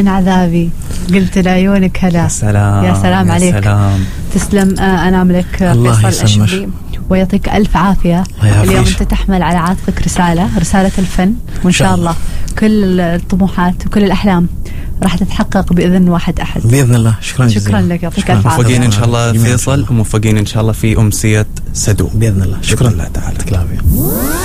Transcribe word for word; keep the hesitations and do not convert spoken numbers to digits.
من عذابي قلت لعيونك هلا. يا سلام يا سلام يا عليك. سلام. تسلم أنام لك فيصل الأشبي ويعطيك ألف عافية. اليوم أنت تحمل على عاتقك رسالة رسالة الفن، وإن شاء الله كل الطموحات وكل الأحلام راح تتحقق بإذن واحد أحد بإذن الله. شكرا شكرا جزيلا. لك، يعطيك ألف عافية. موفقين إن شاء الله فيصل، وموفقين إن شاء الله في أمسية سدو بإذن الله. شكرا الله تعالى.